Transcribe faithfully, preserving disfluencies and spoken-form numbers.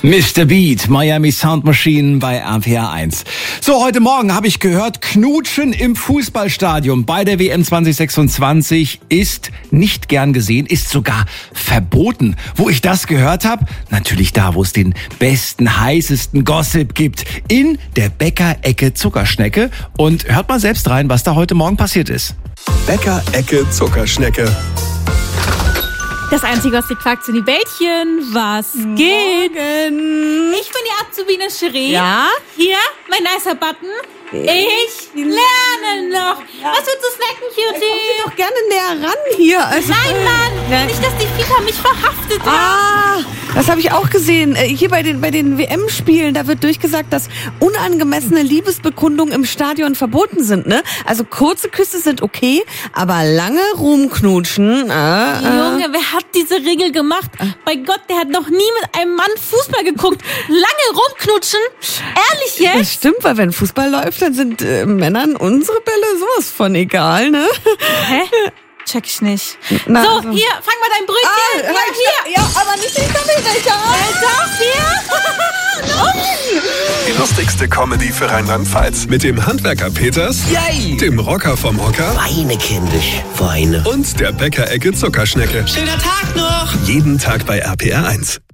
Mister Beat, Miami Sound Machine bei R P R eins. So, heute Morgen habe ich gehört, Knutschen im Fußballstadion bei der W M zwanzig sechsundzwanzig ist nicht gern gesehen, ist sogar verboten. Wo ich das gehört habe? Natürlich da, wo es den besten, heißesten Gossip gibt. In der Bäcker-Ecke Zuckerschnecke. Und hört mal selbst rein, was da heute Morgen passiert ist. Bäcker-Ecke Zuckerschnecke. Das einzige, was die fragt, sind die Bällchen. Was geht? Morgen. Ich bin die Azubine Cherie. Ja? Hier, mein nicer Button. Ich lerne noch. Was willst du snacken, Cutie? Geh doch gerne näher ran hier. Also, Nein, Mann. Ja. Nicht, dass die Viecher mich verhaftet haben. Ah, das habe ich auch gesehen. Äh, Hier bei den, bei den W M-Spielen, da wird durchgesagt, dass unangemessene Liebesbekundungen im Stadion verboten sind. Ne? Also kurze Küsse sind okay, aber lange rumknutschen. Äh, äh. Junge, wer hat diese Regel gemacht? Bei Gott, der hat noch nie mit einem Mann Fußball geguckt. Lange rumknutschen? Ehrlich Das jetzt? stimmt, weil wenn Fußball läuft, dann sind äh, Männern unsere Bälle sowas von egal, ne? Hä? Check ich nicht. Na, so, also. hier, fang mal dein Brötchen. Ah, ja, halt, hier. Ja, aber nicht den Kaffeebecher. Äh, doch, hier. Die lustigste Comedy für Rheinland-Pfalz. Mit dem Handwerker Peters, Yay! dem Rocker vom Hocker Weine, kindisch, Weine. und der Bäcker-Ecke Zuckerschnecke. Schöner Tag noch! Jeden Tag bei R P R eins.